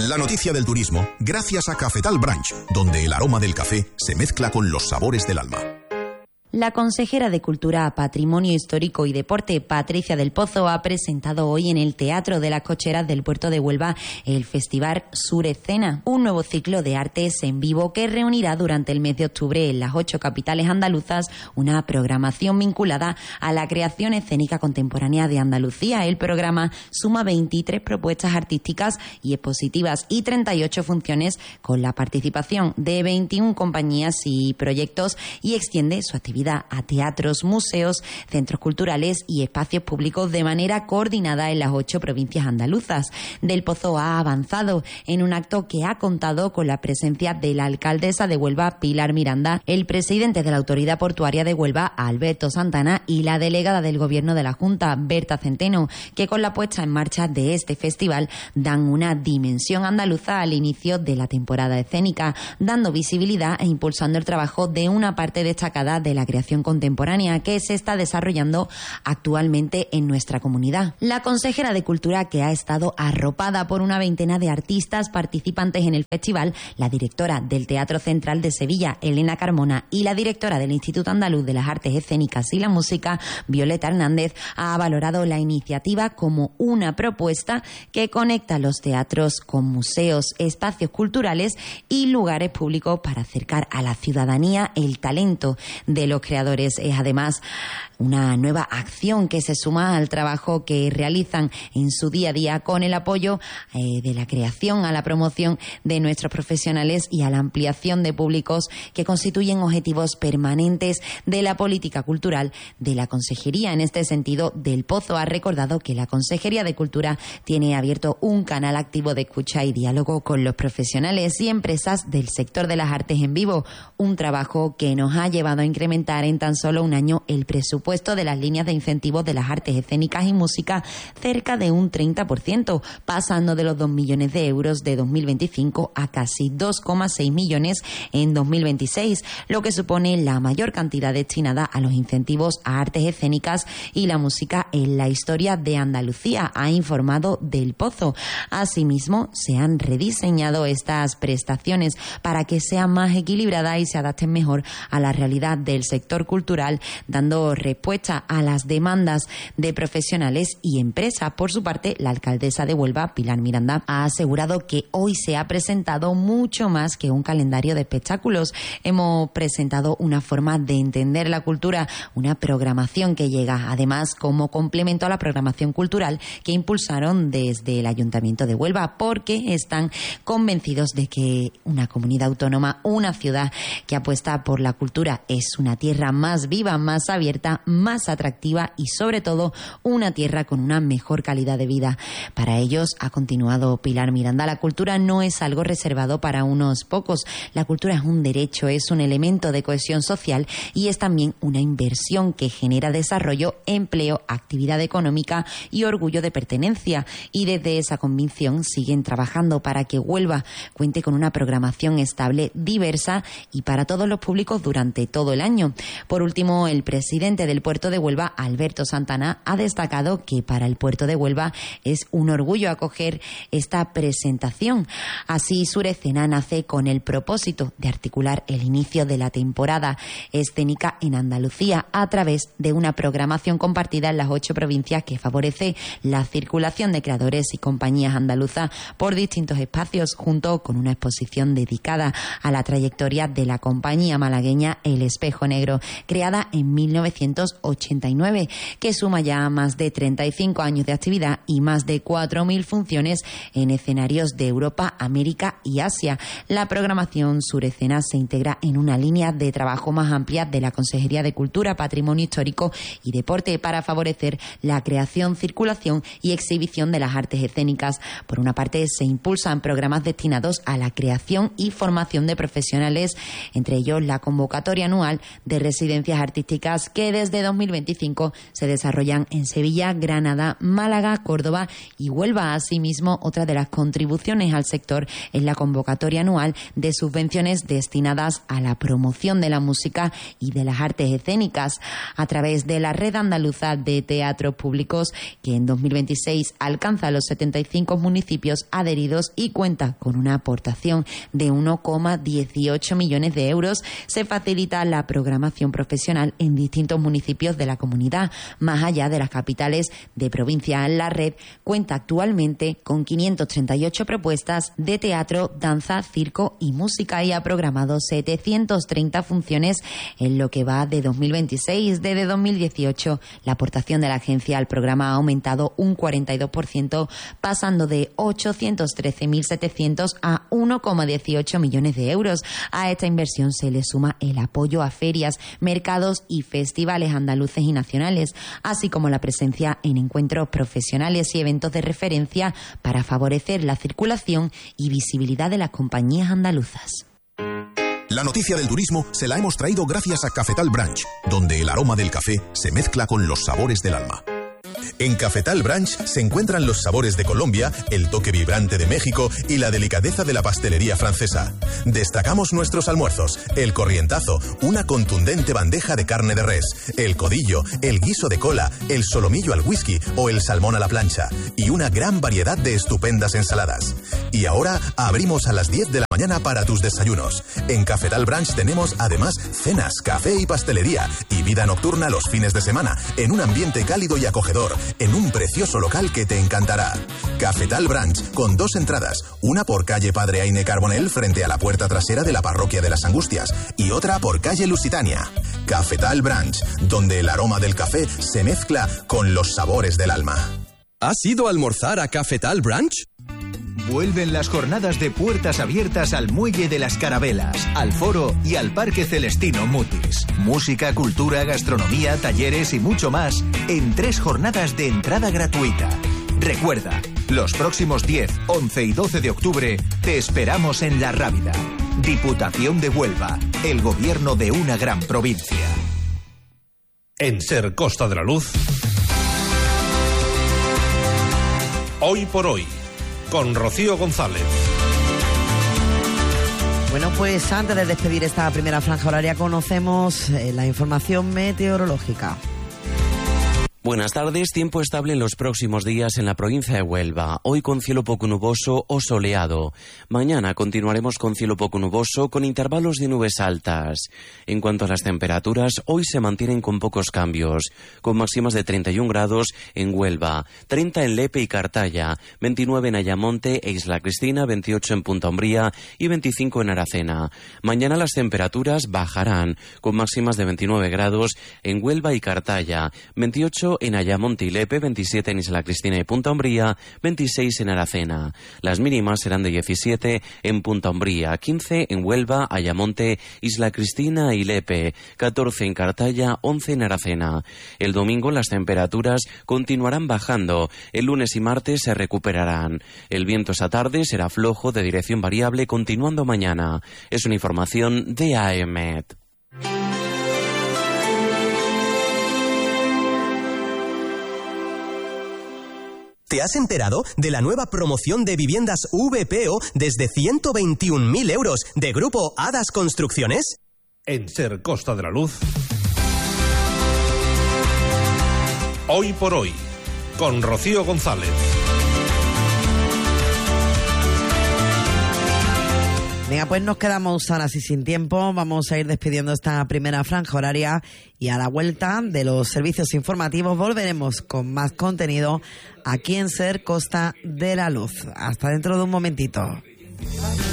La noticia del turismo, gracias a Cafetal Branch, donde el aroma del café se mezcla con los sabores del alma. La consejera de Cultura, Patrimonio Histórico y Deporte, Patricia del Pozo, ha presentado hoy en el Teatro de las Cocheras del Puerto de Huelva el Festival Sur Escena, un nuevo ciclo de artes en vivo que reunirá durante el mes de octubre en las 8 capitales andaluzas una programación vinculada a la creación escénica contemporánea de Andalucía. El programa suma 23 propuestas artísticas y expositivas y 38 funciones con la participación de 21 compañías y proyectos y extiende su actividad a teatros, museos, centros culturales y espacios públicos de manera coordinada en las 8 provincias andaluzas. Del Pozo ha avanzado en un acto que ha contado con la presencia de la alcaldesa de Huelva, Pilar Miranda, el presidente de la Autoridad Portuaria de Huelva, Alberto Santana, y la delegada del Gobierno de la Junta, Berta Centeno, que con la puesta en marcha de este festival dan una dimensión andaluza al inicio de la temporada escénica, dando visibilidad e impulsando el trabajo de una parte destacada de la creación contemporánea que se está desarrollando actualmente en nuestra comunidad. La consejera de Cultura, que ha estado arropada por una veintena de artistas participantes en el festival, la directora del Teatro Central de Sevilla, Elena Carmona, y la directora del Instituto Andaluz de las Artes Escénicas y la Música, Violeta Hernández, ha valorado la iniciativa como una propuesta que conecta los teatros con museos, espacios culturales y lugares públicos para acercar a la ciudadanía el talento de los creadores. Es además una nueva acción que se suma al trabajo que realizan en su día a día con el apoyo de la creación, a la promoción de nuestros profesionales y a la ampliación de públicos que constituyen objetivos permanentes de la política cultural de la Consejería. En este sentido, Del Pozo ha recordado que la Consejería de Cultura tiene abierto un canal activo de escucha y diálogo con los profesionales y empresas del sector de las artes en vivo, un trabajo que nos ha llevado a incrementar en tan solo un año el presupuesto de las líneas de incentivos de las artes escénicas y música cerca de un 30%, pasando de los 2 millones de euros de 2025 a casi 2,6 millones en 2026, lo que supone la mayor cantidad destinada a los incentivos a artes escénicas y la música en la historia de Andalucía, ha informado Del Pozo. Asimismo, se han rediseñado estas prestaciones para que sean más equilibradas y se adapten mejor a la realidad del sector cultural, dando respuesta a las demandas de profesionales y empresas. Por su parte, la alcaldesa de Huelva, Pilar Miranda, ha asegurado que hoy se ha presentado mucho más que un calendario de espectáculos. Hemos presentado una forma de entender la cultura, una programación que llega además como complemento a la programación cultural que impulsaron desde el Ayuntamiento de Huelva, porque están convencidos de que una comunidad autónoma, una ciudad que apuesta por la cultura, es una tierra más viva, más abierta, más atractiva y sobre todo una tierra con una mejor calidad de vida. Para ellos, ha continuado Pilar Miranda, la cultura no es algo reservado para unos pocos. La cultura es un derecho, es un elemento de cohesión social y es también una inversión que genera desarrollo, empleo, actividad económica y orgullo de pertenencia. Y desde esa convicción siguen trabajando para que Huelva cuente con una programación estable, diversa y para todos los públicos durante todo el año. Por último, el presidente del Puerto de Huelva, Alberto Santana, ha destacado que para el Puerto de Huelva es un orgullo acoger esta presentación. Así, Sur Escena nace con el propósito de articular el inicio de la temporada escénica en Andalucía a través de una programación compartida en las 8 provincias que favorece la circulación de creadores y compañías andaluzas por distintos espacios, junto con una exposición dedicada a la trayectoria de la compañía malagueña El Espejo Negro, creada en 1989, que suma ya más de 35 años de actividad y más de 4.000 funciones en escenarios de Europa, América y Asia. La programación Sur Escena se integra en una línea de trabajo más amplia de la Consejería de Cultura, Patrimonio Histórico y Deporte para favorecer la creación, circulación y exhibición de las artes escénicas. Por una parte, se impulsan programas destinados a la creación y formación de profesionales, entre ellos la convocatoria anual de residencias artísticas que desde 2025 se desarrollan en Sevilla, Granada, Málaga, Córdoba y Huelva. Asimismo, otra de las contribuciones al sector es la convocatoria anual de subvenciones destinadas a la promoción de la música y de las artes escénicas a través de la Red Andaluza de Teatros Públicos, que en 2026 alcanza los 75 municipios adheridos y cuenta con una aportación de 1,18 millones de euros. Se facilita la programación profesional en distintos municipios de la comunidad, más allá de las capitales de provincia. La red cuenta actualmente con 538 propuestas de teatro, danza, circo y música y ha programado 730 funciones en lo que va de 2026. Desde 2018, la aportación de la agencia al programa ha aumentado un 42%, pasando de 813.700 a 1,18 millones de euros. A esta inversión se le suma el apoyo a ferias, mercados y festivales andaluces y nacionales, así como la presencia en encuentros profesionales y eventos de referencia para favorecer la circulación y visibilidad de las compañías andaluzas. La noticia del turismo se la hemos traído gracias a Cafetal Branch, donde el aroma del café se mezcla con los sabores del alma. En Cafetal Branch se encuentran los sabores de Colombia, el toque vibrante de México y la delicadeza de la pastelería francesa. Destacamos nuestros almuerzos, el corrientazo, una contundente bandeja de carne de res, el codillo, el guiso de cola, el solomillo al whisky o el salmón a la plancha y una gran variedad de estupendas ensaladas. Y ahora abrimos a las 10 de la mañana para tus desayunos. En Cafetal Branch tenemos además cenas, café y pastelería y vida nocturna los fines de semana en un ambiente cálido y acogedor, en un precioso local que te encantará. Cafetal Branch, con 2 entradas, una por calle Padre Aine Carbonell frente a la puerta trasera de la Parroquia de las Angustias y otra por calle Lusitania. Cafetal Branch, donde el aroma del café se mezcla con los sabores del alma. ¿Has ido a almorzar a Cafetal Branch? Vuelven las jornadas de puertas abiertas al Muelle de las Carabelas, al Foro y al Parque Celestino Mutis. Música, cultura, gastronomía, talleres y mucho más en 3 jornadas de entrada gratuita. Recuerda, los próximos 10, 11 y 12 de octubre te esperamos en La Rábida. Diputación de Huelva, el gobierno de una gran provincia. En Ser Costa de la Luz, Hoy por Hoy, con Rocío González. Bueno, pues antes de despedir esta primera franja horaria conocemos la información meteorológica. Buenas tardes, tiempo estable en los próximos días en la provincia de Huelva, hoy con cielo poco nuboso o soleado. Mañana continuaremos con cielo poco nuboso con intervalos de nubes altas. En cuanto a las temperaturas, hoy se mantienen con pocos cambios, con máximas de 31 grados en Huelva, 30 en Lepe y Cartaya, 29 en Ayamonte e Isla Cristina, 28 en Punta Umbría y 25 en Aracena. Mañana las temperaturas bajarán, con máximas de 29 grados en Huelva y Cartaya, 28 en Ayamonte y Lepe, 27 en Isla Cristina y Punta Umbría, 26 en Aracena. Las mínimas serán de 17 en Punta Umbría, 15 en Huelva, Ayamonte, Isla Cristina y Lepe, 14 en Cartaya, 11 en Aracena. El domingo las temperaturas continuarán bajando. El lunes y martes se recuperarán. El viento esa tarde será flojo de dirección variable, continuando mañana. Es una información de AEMET. ¿Te has enterado de la nueva promoción de viviendas VPO desde 121.000 euros de Grupo Hadas Construcciones? En Ser Costa de la Luz, Hoy por Hoy, con Rocío González. Venga, pues nos quedamos ahora sí sin tiempo. Vamos a ir despidiendo esta primera franja horaria y a la vuelta de los servicios informativos volveremos con más contenido aquí en Ser Costa de la Luz. Hasta dentro de un momentito.